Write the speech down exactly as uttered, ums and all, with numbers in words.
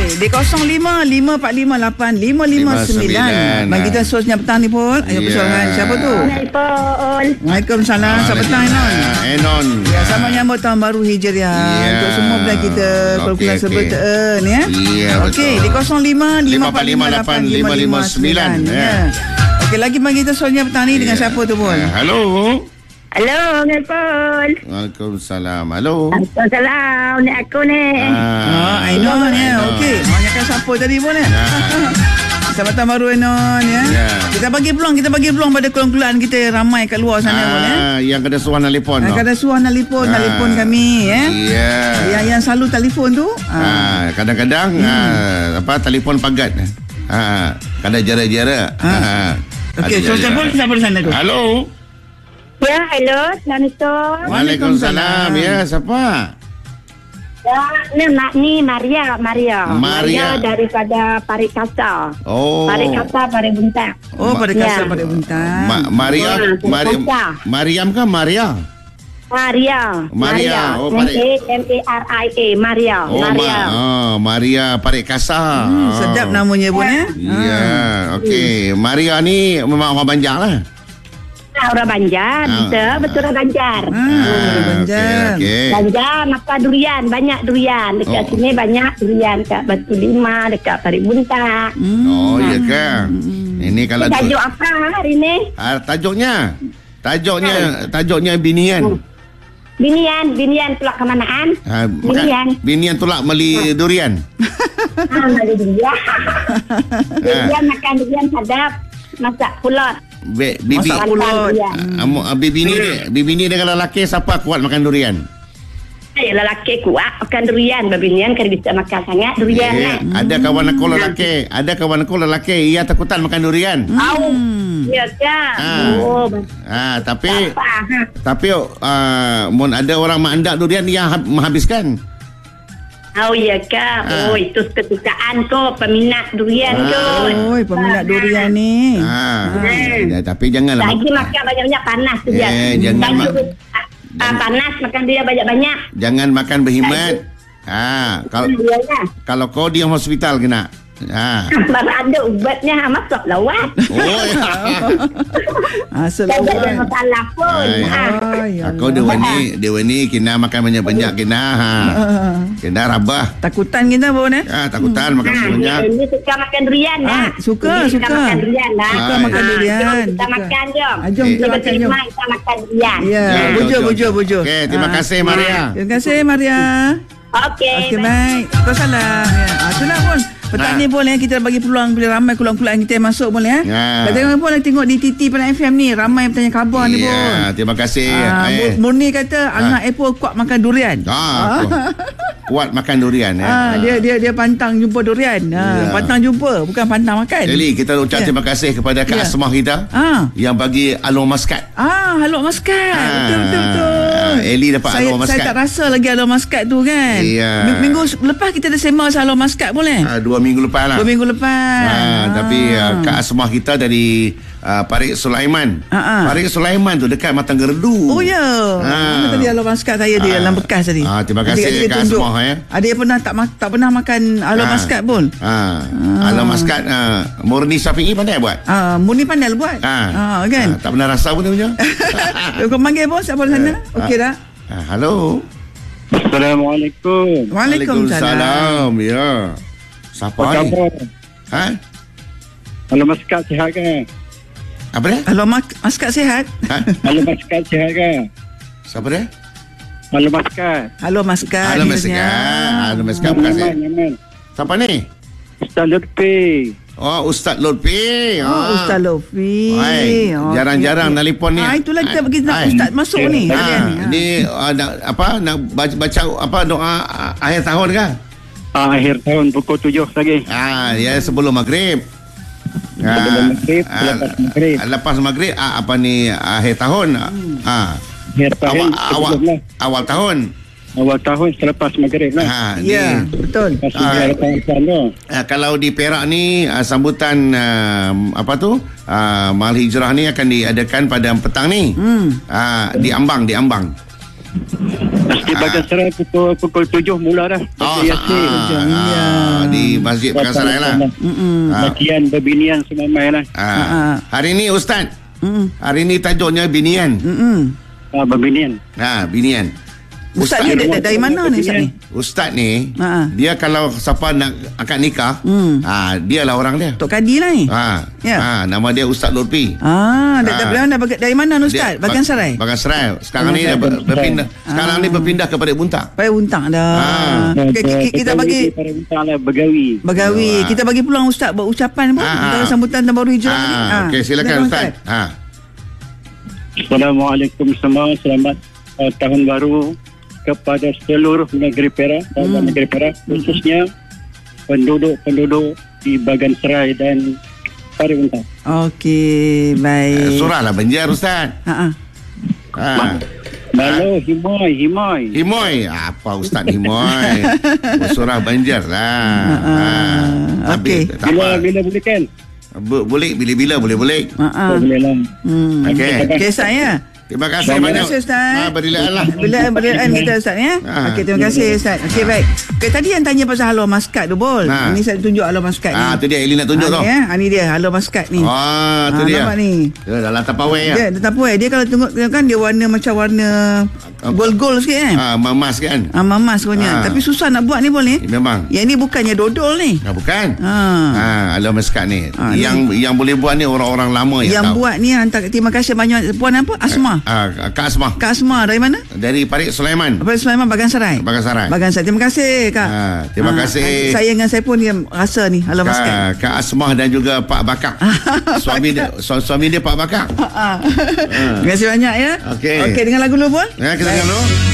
Di kosong lima lima empat lima lapan lima lima sembilan. Bagi kita sosnya petang ni Pol. Ayo persoalan siapa tu? Waalaikumsalam. Selamat petang Enon. Enon. Ya, sama nyambut tahun baru Hijriah untuk semua belah kita kalau-kalau sebut teun ya. Okey, di kosong lima lima empat lima lapan lima lima sembilan. Ya. Okey, lagi bagi kita soalnya petang ni dengan siapa tu Pol? Halo. Halo, Nelpon. Waalaikumsalam. Halo. Waalaikumsalam. Ni aku ni. Ah, Ainon ya. Okey. Banyak siapa tadi pun ya. Selamat tahun baru Ainon ya. Yeah. Kita bagi peluang, kita bagi peluang pada keluarga kita ramai kat luar sana pun ya. Yang kada suah telefon. Ah, kada suah telefon, ah. telefon kami ya. Yeah. Yang yang selalu telefon tu. Ah, kadang-kadang hmm. ah, apa telefon pagat. Ah, kada jara-jara. Ah. Okey, so siapa siapa di sana tu? Halo. Ya, hello, Assalamualaikum. Waalaikumsalam. Ya, siapa? Ya, ni mak ni Maria, Maria. Maria, Maria daripada Parik Kasa. Oh. Parik Kasa, Parik Buntang. Oh, Parik Kasa, Parik Buntang. Ma- Maria, ya, Maria, Mariam kan Maria? Maria. Maria. Oh, Parik. M A R I A, Maria. Oh, Maria. Ma- oh, Maria Parik Kasa. Hmm, sedap namanya pun ya. Ya, okey. Maria ni memang orang Banjar lah. Orang Banjar, ah. betul orang Banjar. Ah, ah, Banjar. Okay, okay. Banjar makan durian, banyak durian. Dekat oh. sini banyak durian kat Batu Lima, dekat Parik Buntang. Hmm. Oh, iya kan. Hmm. Ini kalau tajuk apa hari ni? Ah, tajuknya. Tajuknya, ah. tajuknya binian. Hmm. Binian, binian tulak kemanaan? Ah, binian. Binian tulak meli ah. durian. Ah, meli durian. Binian makan durian sadap, masak pulot. Be, bibi pulot. Hmm. Uh, bibi ni bibi ni dengan lelaki siapa kuat makan durian? Eh, lelaki kuat makan durian, bibi ni kan bisa makan sangat durian eh, lah. Ada kawan aku lelaki, ada kawan aku lelaki ia takutan makan durian. Hmm. Ya kan. Ah. Oh. Ah, tapi apa? tapi uh, mun ada orang mandak durian dia menghabiskan. Oh ya kak, ah. oh itu kesukaan kau peminat durian ah. kau. Oh, peminat durian ni. Ah. Hmm. Ya, tapi janganlah. Lagi makan banyak-banyak panas tu dia. Eh, jangan ma- ah, panas makan dia banyak-banyak. Jangan makan berhimat. Ah, kalau kalau kau di hospital kena. Ah. Baru ada ubatnya masuk lawat. Oh ya. Asal lawat. Tak ada masalah pun. Ah. Aku dewa ni, dewa ni kena makan banyak-banyak kena. Ha. Kena rabah. Takutan kita pun eh. Ah, takutan makan banyak. Ini suka makan durian dah. Suka, suka. Makan durian dah. Suka makan durian. Kita makan jom. Jom kita makan jom. Kita makan durian. Ya, bujo bujo bujo. Okey, terima kasih Maria. Terima kasih Maria. Okey. Okey, baik. Kau salam. Ya, itulah pun. Petang ni boleh kita bagi peluang bila ramai keluarga-keluarga kita masuk boleh eh. Ya. Kata pun tengok di T T pada F M ni ramai bertanya khabar ya, ni pun. Ya, terima kasih. Ah, eh. Murni kata anak Apple kuat makan durian. Ah, kuat makan durian eh. Ah, dia dia dia pantang jumpa durian. Ah, ya. Pantang jumpa bukan pantang makan. Jadi kita ucap ya. terima kasih kepada Kak ya. Asmah kita ah. yang bagi alur maskat. Ah, alur maskat. Ah. Betul betul betul. Ah, Eli dapat saya, alur maskat. Saya tak rasa lagi alur maskat tu kan. Ya. Minggu lepas kita dah sembang alur maskat boleh? Ah, dua minggu lepas lah. Dua minggu lepas. Ha, ah. Tapi uh, Kak Asmah kita dari uh, Parik Sulaiman. Ah, ah. Parik Sulaiman tu dekat Matang Gerdu. Oh ya. Ah. Tadi alur maskat saya dia ah. dalam bekas tadi. Ah, terima kasih Kak Asmah ya. Ada yang pernah tak tak pernah makan alur ah. maskat pun. Ah. ah. Alur maskat uh, Murni Syafi'i pandai buat. Ah, Murni pandai buat. Ah. ah kan. Ah, tak pernah rasa pun dia punya. Kau panggil bos siapa di sana? Ah. Okey dah. Ah, halo. Assalamualaikum. Waalaikumsalam. Ya. Siapa ni? Ha? Alur maskat sihat ke? Apa dia? Alur mak- maskat sihat? Ha? Alur maskat sihat ke? Siapa dia? Alur maskat. Alur maskat. Alur maskat. Alur maskat bukan saya. Siapa ni? Ustaz Lutfi. Oh, Ustaz Lutfi. Oh, oh. Ustaz Lutfi. Oh, jarang-jarang okay. telefon ni. Ah, itulah kita bagi Ustaz masuk okay. ni. Ha. Ni uh, nak apa nak baca, baca apa doa uh, akhir tahun kan? Ah, akhir tahun pukul tujuh lagi. Ah, ya sebelum maghrib. Sebelum ah, maghrib, ah, lepas maghrib. Lepas maghrib ah, apa ni akhir tahun. Hmm. Ah. Akhir tahun awal awal, awal tahun. Awal tahun selepas maghrib lah. Ah, ya, ni, betul. Ah, ah, kalau di Perak ni ah, sambutan ah, apa tu? Ah, Mahal Hijrah ni akan diadakan pada petang ni. Hmm. Ah, di Ambang, di Ambang. Masjid Bagasarai pukul pukul tujuh mula dah. Oh, Yasin. ah, ah, di Masjid Bagasarai lah. Ah. Bagian berbinian semamai lah. Ah. Ah. Hari ni Ustaz. Mm. Hari ni tajuknya binian. Mm-mm. Ah, berbinian. Ha, binian. Ustaz ni dari, dari mana ni Ustaz ni? Ustaz ni, Ha. dia kalau siapa nak akad nikah, Hmm. ha, dia lah orang dia. Tok Kadi lah ni. Ha. Ya. Ha, nama dia Ustaz Lutfi. Ah, Ha. dari, dari mana dari mana Ustaz? Dia- Bagan Sarai. Bagan Sarai. Sekarang ni dia Bagan ber- Sarai. berpindah. Sekarang Ah. ni berpindah kepada Buntang. Pai untang dah. Ah. Okay, kita, kita bagi Para bintang lah bergawi. Bagawi. Ah. Kita bagi peluang Ustaz buat ucapan pun. Ah, Kita ah. sambutan Tahun Baru Hijrah ni. Ha. Okey, silakan Ustaz. Ha. Assalamualaikum semua. Selamat uh, tahun baru kepada seluruh negeri Perak dan Hmm. negeri Perak, khususnya penduduk-penduduk di Bagan Serai dan Pari Untang. Okey, baik. Surah lah Banjar Ustaz. Ha ah. Ha. Malo himai himai. Himoy. Apa Ustaz Himoy? Surah Banjar lah. Ha. Okey. Tapi tak Bila apa. bila boleh kan? Bo- Boleh bila-bila boleh-boleh. Ha ah. Boleh lah. Hmm. Okey. Okey, saya. Terima kasih Terima banyak. kasih Ustaz. Ha, berilaan lah. Bila berlian kita Ustaz ya. Ha. Okey, terima kasih Ustaz. Okey, baik. Okey, tadi yang tanya pasal Halwa Maskat tu bol. Ha. Ini saya tunjuk Halwa Maskat ni. Ah, tu dia Elin nak tunjuk Ah, tu. ni, eh. Ah, ni dia Halwa Maskat ni. Ah, tu Ah, dia. nampak ni. Dia dalam tapawai ya. Dia tetap apa dia kalau tengok kan dia warna macam warna gold-gold sikit kan. Ah, mamas kan? Ah, mamas sebenarnya. Ah. Tapi susah nak buat ni bol ni. Memang. Yang ni bukannya dodol ni. Ah, bukan. Ha. Ah, Alam Maskat ni. Ah, yang yang boleh buat ni orang-orang lama yang, Yang tahu. buat ni hantar terima kasih banyak puan apa? Asma. Ah, Kak Asmah Kak Asma dari mana? dari Parit Sulaiman. Apa Sulaiman Bagan Sarai. Bagan Sarai. Bagan Sarai. Terima kasih Kak. Ah, terima kasih. Saya dengan saya pun dia rasa ni Halwa Maskat. Kak, Kak Asmah dan juga Pak Bakak. suami dia su- suami dia Pak Bakak. Ah. Terima kasih banyak ya. Okey. Okey, dengan lagu dulu pun. Ya, kita dengar dulu.